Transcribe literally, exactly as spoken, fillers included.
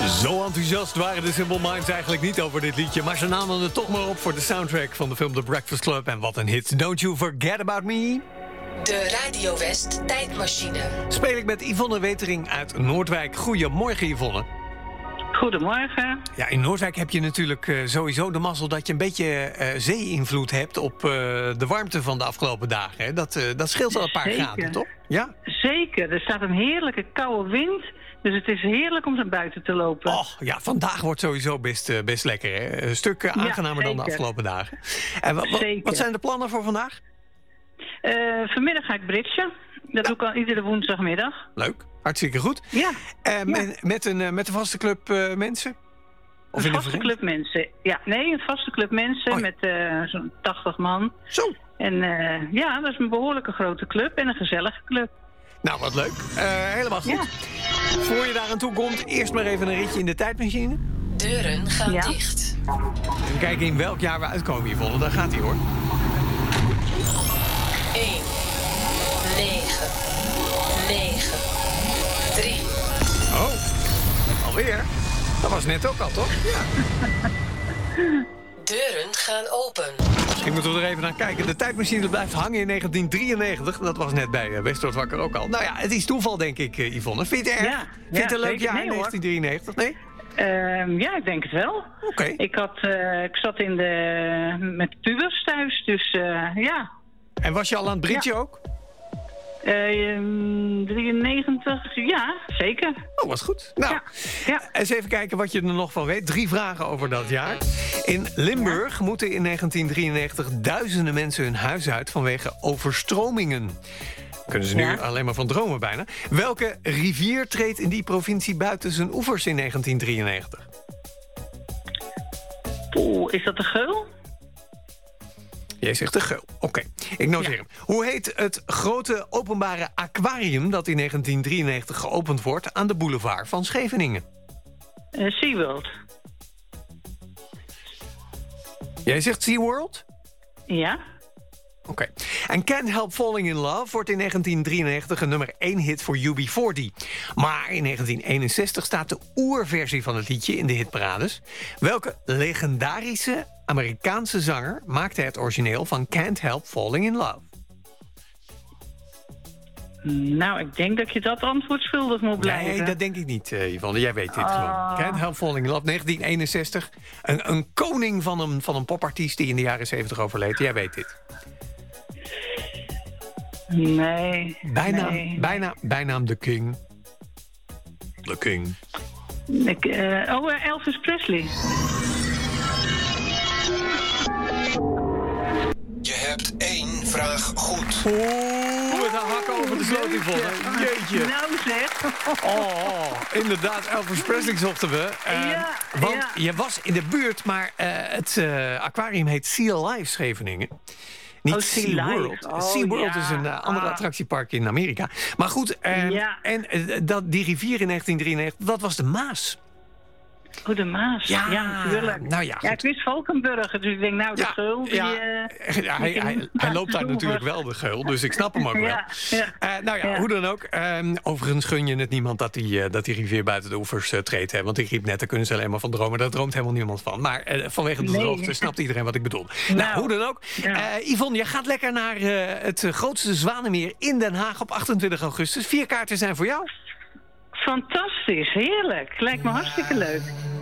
Zo enthousiast waren de Simple Minds eigenlijk niet over dit liedje, maar ze namen het toch maar op voor de soundtrack van de film The Breakfast Club. En wat een hit. Don't You Forget About Me. De Radio West tijdmachine. Speel ik met Yvonne Wetering uit Noordwijk. Goedemorgen, Yvonne. Goedemorgen. Ja, in Noordwijk heb je natuurlijk uh, sowieso de mazzel dat je een beetje uh, zee-invloed hebt op uh, de warmte van de afgelopen dagen. Hè? Dat, uh, dat scheelt al een paar Zeker. graden, toch? Ja? Zeker. Er staat een heerlijke koude wind. Dus het is heerlijk om naar buiten te lopen. Oh, ja, vandaag wordt sowieso best, uh, best lekker. Hè? Een stuk uh, aangenamer ja, dan de afgelopen dagen. En wa- wa- wat zijn de plannen voor vandaag? Uh, vanmiddag ga ik bridgen. Dat doe ik al iedere woensdagmiddag. Leuk, hartstikke goed. Ja. Uh, ja. Met, met, een, uh, met een vaste club uh, mensen? Of een in vaste club mensen. Ja, nee, een vaste club mensen oh. met uh, zo'n tachtig man. Zo. En uh, ja, dat is een behoorlijke grote club en een gezellige club. Nou, wat leuk. Uh, helemaal goed. Ja. Voor je daar aan toe komt, eerst maar even een ritje in de tijdmachine. Deuren gaan ja. dicht. En kijken in welk jaar we uitkomen, Yvonne. Daar gaat hij, hoor. één, negen, negen, drie. Oh, alweer? Dat was net ook al, toch? Ja. Deuren gaan open. Misschien moeten we er even naar kijken. De tijdmachine blijft hangen in negentien drieënnegentig. Dat was net bij uh, Westwoord Wakker ook al. Nou ja, het is toeval, denk ik, uh, Yvonne. Vind je het erg? Ja, Vind je het ja, een leuk jaar, nee, negentien drieënnegentig? Nee? Uh, ja, ik denk het wel. Oké. Okay. Ik, had, uh, ik zat in de, met pubers thuis, dus uh, ja. En was je al aan het bridgen ja. ook? Uh, drieënnegentig, ja, zeker. Oh, was goed. Nou, ja. Ja. eens even kijken wat je er nog van weet. Drie vragen over dat jaar. In Limburg ja. moeten in negentien drieënnegentig duizenden mensen hun huis uit vanwege overstromingen. Kunnen ze nu ja. alleen maar van dromen bijna. Welke rivier treedt in die provincie buiten zijn oevers in negentien drieënnegentig? Oeh, is dat de Geul? Jij zegt de Geul. Oké, okay. Ik noteer ja. hem. Hoe heet het grote openbare aquarium dat in negentien drieënnegentig geopend wordt aan de boulevard van Scheveningen? Uh, SeaWorld. Jij zegt SeaWorld? Ja. Oké. Okay. En Can't Help Falling in Love wordt in negentien drieënnegentig een nummer één hit voor U B veertig. Maar in negentien eenenzestig staat de oerversie van het liedje in de hitparades. Welke legendarische Amerikaanse zanger maakte het origineel van Can't Help Falling in Love? Nou, ik denk dat je dat antwoord schuldig moet blijven. Nee, dat denk ik niet, uh, Yvonne. Jij weet dit uh... gewoon. Can't Help Falling in Love, negentien eenenzestig. Een, een koning van een, van een popartiest die in de jaren zeventig overleed. Jij weet dit. Nee. Bijnaam, nee. bijna, bijnaam The King. The King. Ik, uh, oh, uh, Elvis Presley. Je hebt één vraag goed. Oeh, met een hak over de sloot, Yvonne. Jeetje. Nou zeg. Oh, oh, inderdaad, Elvis Presley zochten we. Uh, ja, want ja. je was in de buurt, maar uh, het uh, aquarium heet Sea Life Scheveningen. Niet oh, SeaWorld. Oh, SeaWorld ja. is een uh, andere ah. attractiepark in Amerika. Maar goed, uh, ja. en uh, dat, die rivier in negentien drieënnegentig, dat was de Maas. Oh, de Maas. Ja, ja natuurlijk. Nou ja, ja, ik wist Valkenburg, dus ik denk, nou, de ja, Geul, die... Ja, uh, ja, hij, hij, hij loopt daar natuurlijk wel, de Geul, dus ik snap hem ook wel. Ja, ja. Uh, nou ja, ja, hoe dan ook. Uh, overigens gun je het niemand dat die, uh, dat die rivier buiten de oevers uh, treedt. Hè? Want ik riep net, daar kunnen ze alleen maar van dromen. Daar droomt helemaal niemand van. Maar uh, vanwege de nee. droogte snapt iedereen wat ik bedoel. Nou, nou hoe dan ook. Ja. Uh, Yvonne, je gaat lekker naar uh, het grootste Zwanenmeer in Den Haag op achtentwintig augustus. Vier kaarten zijn voor jou. Fantastisch, heerlijk. Lijkt me hartstikke leuk.